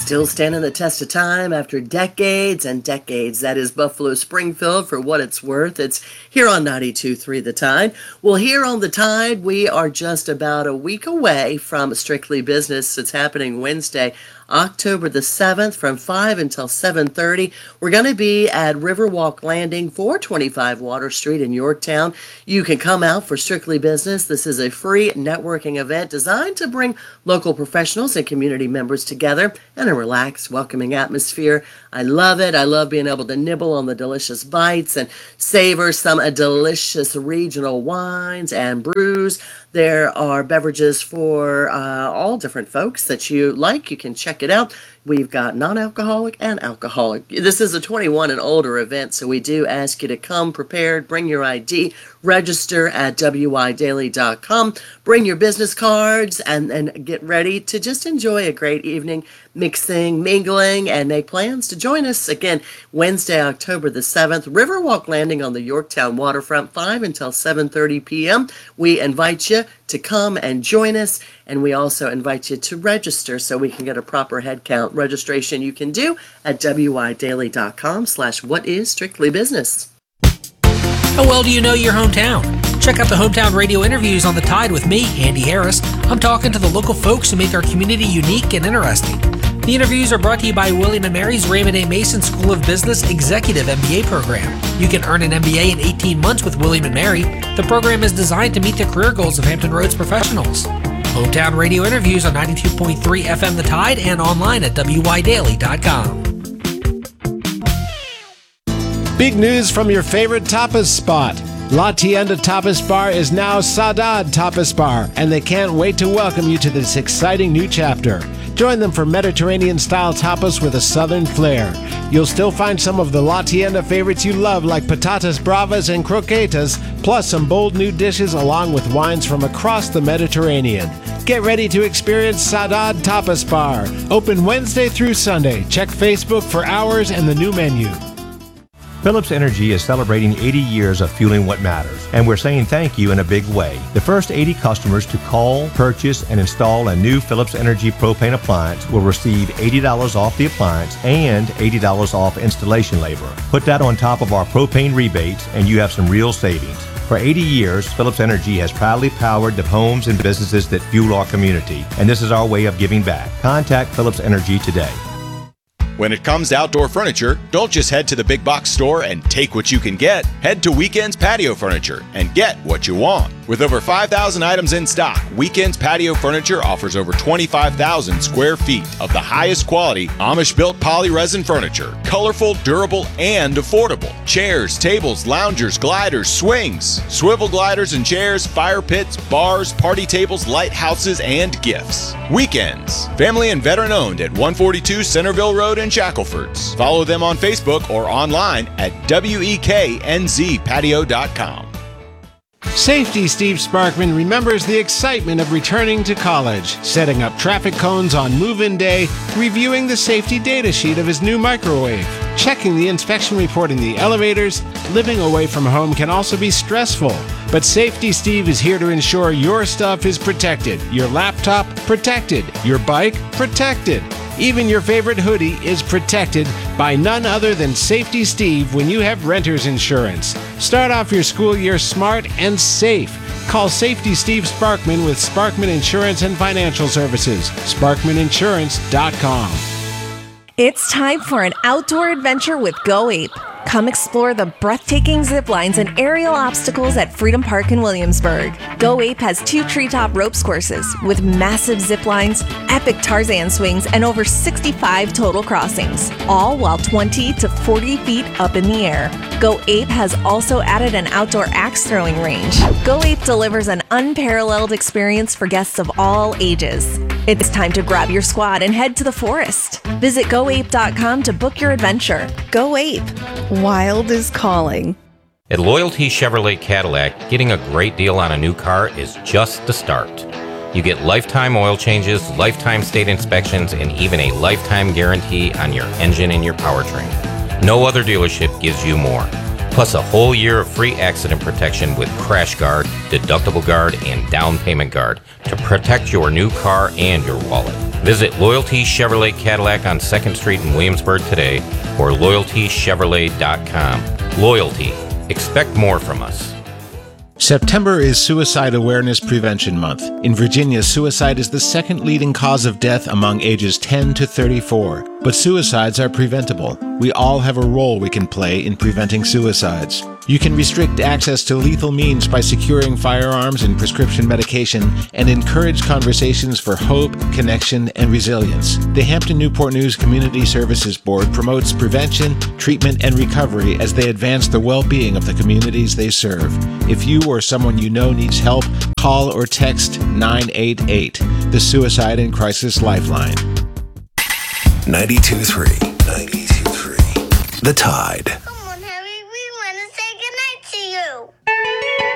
Still standing the test of time after decades and decades. That is Buffalo Springfield, for what it's worth. It's here on 92.3 The Tide. Well, here on The Tide, we are just about a week away from Strictly Business. It's happening Wednesday, October the 7th from 5 until 7:30. We're going to be at Riverwalk Landing, 425 Water Street in Yorktown. You can come out for Strictly Business. This is a free networking event designed to bring local professionals and community members together in a relaxed, welcoming atmosphere. I love it. I love being able to nibble on the delicious bites and savor some delicious regional wines and brews. There are beverages for all different folks that you like. You can check it out. We've got non-alcoholic and alcoholic. This is a 21 and older event, so we do ask you to come prepared, bring your ID, register at widaily.com, bring your business cards, and get ready to just enjoy a great evening, mixing, mingling, and make plans to join us again Wednesday, October the 7th, Riverwalk Landing on the Yorktown waterfront, 5 until 7:30 p.m. We invite you to come and join us, and we also invite you to register so we can get a proper head count. Registration you can do at widaily.com/whatisstrictlybusiness. How well do you know your hometown? Check out the Hometown Radio interviews on The Tide with me, Andy Harris. I'm talking to the local folks who make our community unique and interesting. The interviews are brought to you by William & Mary's Raymond A. Mason School of Business Executive MBA program. You can earn an MBA in 18 months with William & Mary. The program is designed to meet the career goals of Hampton Roads professionals. Hometown Radio interviews on 92.3 FM The Tide and online at widaily.com. Big news from your favorite tapas spot. La Tienda Tapas Bar is now Saudade Tapas Bar, and they can't wait to welcome you to this exciting new chapter. Join them for Mediterranean-style tapas with a southern flair. You'll still find some of the La Tienda favorites you love, like patatas bravas and croquetas, plus some bold new dishes along with wines from across the Mediterranean. Get ready to experience Saudade Tapas Bar. Open Wednesday through Sunday. Check Facebook for hours and the new menu. Phillips Energy is celebrating 80 years of fueling what matters, and we're saying thank you in a big way. The first 80 customers to call, purchase, and install a new Phillips Energy propane appliance will receive $80 off the appliance and $80 off installation labor. Put that on top of our propane rebates, and you have some real savings. For 80 years, Phillips Energy has proudly powered the homes and businesses that fuel our community, and this is our way of giving back. Contact Phillips Energy today. When it comes to outdoor furniture, don't just head to the big box store and take what you can get. Head to Weekends Patio Furniture and get what you want. With over 5,000 items in stock, Weekends Patio Furniture offers over 25,000 square feet of the highest quality Amish-built poly-resin furniture. Colorful, durable, and affordable. Chairs, tables, loungers, gliders, swings, swivel gliders and chairs, fire pits, bars, party tables, lighthouses, and gifts. Weekends. Family and veteran owned at 142 Centerville Road in Shacklefords. Follow them on Facebook or online at WEKNZpatio.com. Safety Steve Sparkman remembers the excitement of returning to college, setting up traffic cones on move-in day, reviewing the safety data sheet of his new microwave, checking the inspection report in the elevators. Living away from home can also be stressful, but Safety Steve is here to ensure your stuff is protected, your laptop protected, your bike protected. Even your favorite hoodie is protected by none other than Safety Steve when you have renter's insurance. Start off your school year smart and safe. Call Safety Steve Sparkman with Sparkman Insurance and Financial Services. SparkmanInsurance.com. It's time for an outdoor adventure with Go Ape. Come explore the breathtaking zip lines and aerial obstacles at Freedom Park in Williamsburg. Go Ape has 2 treetop ropes courses with massive zip lines, epic Tarzan swings, and over 65 total crossings, all while 20 to 40 feet up in the air. Go Ape has also added an outdoor axe throwing range. Go Ape delivers an unparalleled experience for guests of all ages. It's time to grab your squad and head to the forest. Visit GoApe.com to book your adventure. Go Ape. Wild is calling. At Loyalty Chevrolet Cadillac, getting a great deal on a new car is just the start. You get lifetime oil changes, lifetime state inspections, and even a lifetime guarantee on your engine and your powertrain. No other dealership gives you more. Plus a whole year of free accident protection with Crash Guard, Deductible Guard, and Down Payment Guard to protect your new car and your wallet. Visit Loyalty Chevrolet Cadillac on 2nd Street in Williamsburg today or loyaltychevrolet.com. Loyalty. Expect more from us. September is Suicide Awareness Prevention Month. In Virginia, suicide is the second leading cause of death among ages 10 to 34. But suicides are preventable. We all have a role we can play in preventing suicides. You can restrict access to lethal means by securing firearms and prescription medication and encourage conversations for hope, connection, and resilience. The Hampton Newport News Community Services Board promotes prevention, treatment, and recovery as they advance the well-being of the communities they serve. If you or someone you know needs help, call or text 988, the Suicide and Crisis Lifeline. 92.3. The Tide.